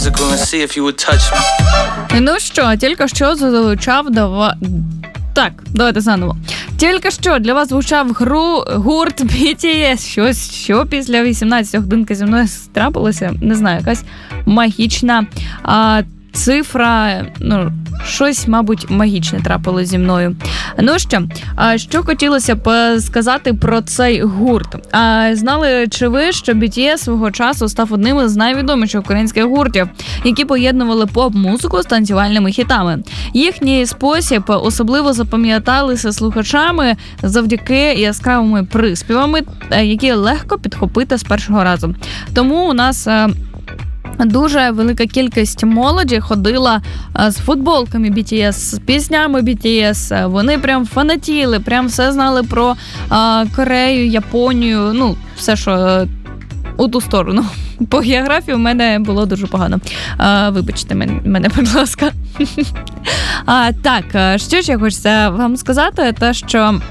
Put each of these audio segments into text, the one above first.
Ну що, тільки що звучав Так, давайте заново. Тільки що для вас звучав гурт BTS. Що після 18 годинки зі мною трапилося? Не знаю, якась магічна цифра, щось, мабуть, магічне трапило зі мною. Ну що хотілося б сказати про цей гурт? Знали чи ви, що BTS свого часу став одним із найвідоміших українських гуртів, які поєднували поп-музику з танцювальними хітами. Їхній спосіб особливо запам'яталися слухачами завдяки яскравими приспівами, які легко підхопити з першого разу. Тому у нас дуже велика кількість молоді ходила з футболками BTS, з піснями BTS. Вони прям фанатіли, прям все знали про Корею, Японію, все, що у ту сторону. По географії в мене було дуже погано. Вибачте мене, будь ласка. Так, що ж я хочу вам сказати, те, що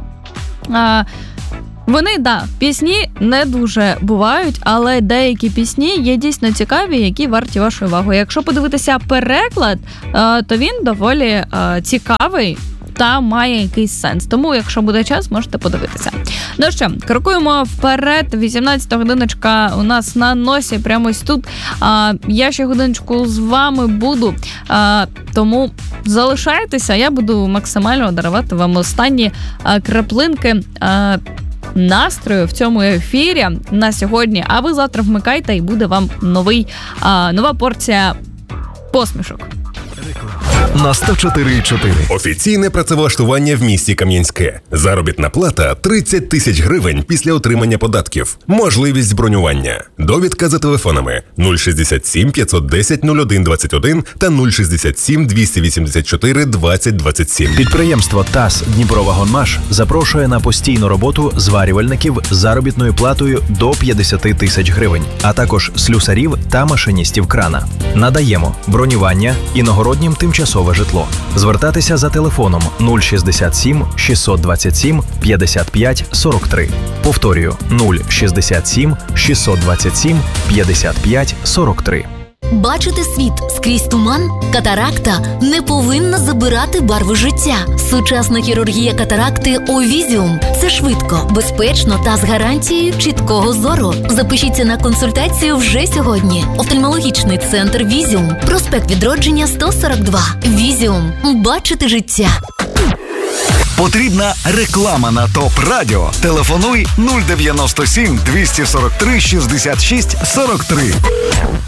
вони, пісні не дуже бувають, але деякі пісні є дійсно цікаві, які варті вашої уваги. Якщо подивитися переклад, то він доволі цікавий та має якийсь сенс. Тому, якщо буде час, можете подивитися. Ну що, крокуємо вперед. 18 годиночка у нас на носі, прямо ось тут. Я ще годиночку з вами буду, тому залишайтеся, я буду максимально дарувати вам останні краплинки настрою в цьому ефірі на сьогодні, а ви завтра вмикайте і буде вам нова порція посмішок. На 104,4. Офіційне працевлаштування в місті Кам'янське. Заробітна плата 30 тисяч гривень після отримання податків. Можливість бронювання. Довідка за телефонами 067 510 01 21 та 067 284 20 27. Підприємство ТАСС «Дніпровагонмаш» запрошує на постійну роботу зварювальників з заробітною платою до 50 тисяч гривень, а також слюсарів та машиністів крана. Надаємо бронювання, іногороднім тимчасове житло. Звертатися за телефоном 067 627 55 43. Повторюю, 067 627 55 43. Бачити світ скрізь туман? Катаракта не повинна забирати барви життя. Сучасна хірургія катаракти Овізіум – це швидко, безпечно та з гарантією чіткого зору. Запишіться на консультацію вже сьогодні. Офтальмологічний центр Візіум. Проспект Відродження, 142. Візіум. Бачити життя. Потрібна реклама на ТОП Радіо. Телефонуй 097 243 66 43.